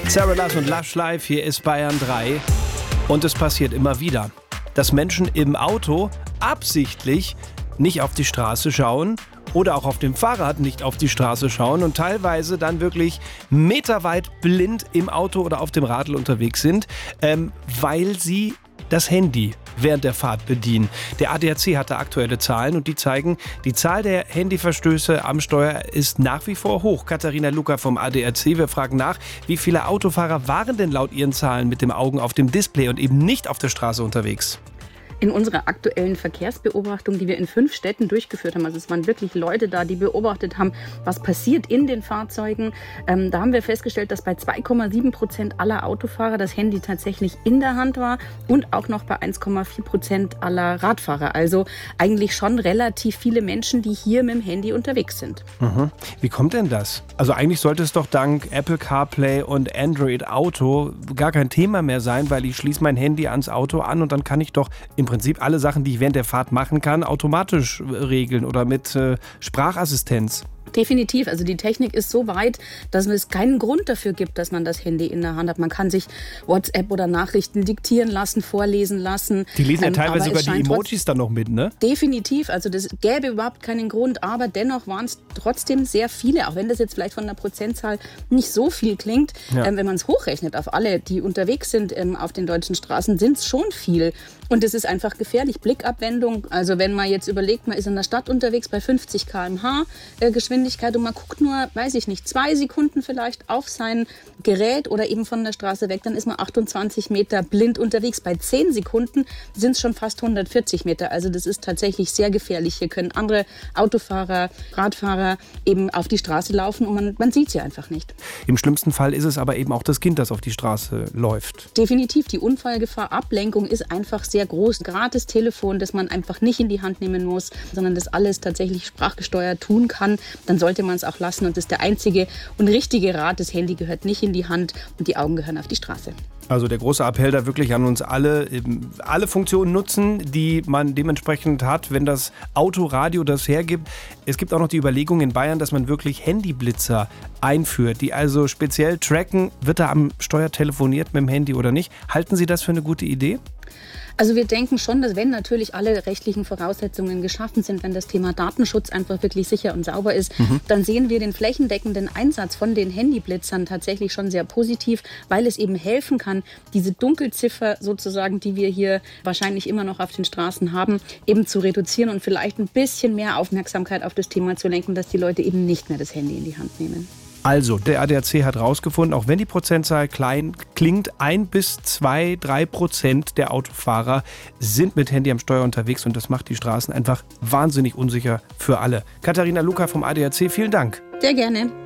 Sarah Lass und Lush Live, hier ist Bayern 3. Und es passiert immer wieder, dass Menschen im Auto absichtlich nicht auf die Straße schauen oder auch auf dem Fahrrad nicht auf die Straße schauen und teilweise dann wirklich meterweit blind im Auto oder auf dem Radl unterwegs sind, weil sie das Handy während der Fahrt bedienen. Der ADAC hat da aktuelle Zahlen und die zeigen, die Zahl der Handyverstöße am Steuer ist nach wie vor hoch. Katharina Lucker vom ADAC, wir fragen nach, wie viele Autofahrer waren denn laut ihren Zahlen mit den Augen auf dem Display und eben nicht auf der Straße unterwegs? In unserer aktuellen Verkehrsbeobachtung, die wir in 5 Städten durchgeführt haben, also es waren wirklich Leute da, die beobachtet haben, was passiert in den Fahrzeugen, da haben wir festgestellt, dass bei 2,7% aller Autofahrer das Handy tatsächlich in der Hand war und auch noch bei 1,4% aller Radfahrer. Also eigentlich schon relativ viele Menschen, die hier mit dem Handy unterwegs sind. Mhm. Wie kommt denn das? Also eigentlich sollte es doch dank Apple CarPlay und Android Auto gar kein Thema mehr sein, weil ich schließe mein Handy ans Auto an und dann kann ich doch im Prinzip alle Sachen, die ich während der Fahrt machen kann, automatisch regeln oder mit Sprachassistenz. Definitiv. Also die Technik ist so weit, dass es keinen Grund dafür gibt, dass man das Handy in der Hand hat. Man kann sich WhatsApp oder Nachrichten diktieren lassen, vorlesen lassen. Die lesen ja teilweise sogar die Emojis dann noch mit, ne? Definitiv. Also das gäbe überhaupt keinen Grund. Aber dennoch waren es trotzdem sehr viele, auch wenn das jetzt vielleicht von der Prozentzahl nicht so viel klingt. Ja. Wenn man es hochrechnet auf alle, die unterwegs sind auf den deutschen Straßen, sind es schon viel. Und es ist einfach gefährlich. Blickabwendung, also wenn man jetzt überlegt, man ist in der Stadt unterwegs bei 50 km/h Geschwindigkeit und man guckt nur, weiß ich nicht, 2 Sekunden vielleicht auf sein Gerät oder eben von der Straße weg, dann ist man 28 Meter blind unterwegs. Bei 10 Sekunden sind es schon fast 140 Meter. Also das ist tatsächlich sehr gefährlich. Hier können andere Autofahrer, Radfahrer eben auf die Straße laufen und man sieht sie einfach nicht. Im schlimmsten Fall ist es aber eben auch das Kind, das auf die Straße läuft. Definitiv. Die Unfallgefahr, Ablenkung ist einfach sehr groß. Gerade das Telefon, das man einfach nicht in die Hand nehmen muss, sondern das alles tatsächlich sprachgesteuert tun kann, dann sollte man es auch lassen. Und das ist der einzige und richtige Rat. Das Handy gehört nicht in die Hand und die Augen gehören auf die Straße. Also der große Appell da wirklich an uns alle Funktionen nutzen, die man dementsprechend hat, wenn das Autoradio das hergibt. Es gibt auch noch die Überlegung in Bayern, dass man wirklich Handyblitzer einführt, die also speziell tracken, wird da am Steuer telefoniert mit dem Handy oder nicht. Halten Sie das für eine gute Idee? Also wir denken schon, dass wenn natürlich alle rechtlichen Voraussetzungen geschaffen sind, wenn das Thema Datenschutz einfach wirklich sicher und sauber ist, dann sehen wir den flächendeckenden Einsatz von den Handyblitzern tatsächlich schon sehr positiv, weil es eben helfen kann, diese Dunkelziffer sozusagen, die wir hier wahrscheinlich immer noch auf den Straßen haben, eben zu reduzieren und vielleicht ein bisschen mehr Aufmerksamkeit auf das Thema zu lenken, dass die Leute eben nicht mehr das Handy in die Hand nehmen. Also, der ADAC hat herausgefunden, auch wenn die Prozentzahl klein klingt, 1 bis 2, 3% der Autofahrer sind mit Handy am Steuer unterwegs und das macht die Straßen einfach wahnsinnig unsicher für alle. Katharina Lucker vom ADAC, vielen Dank. Sehr gerne.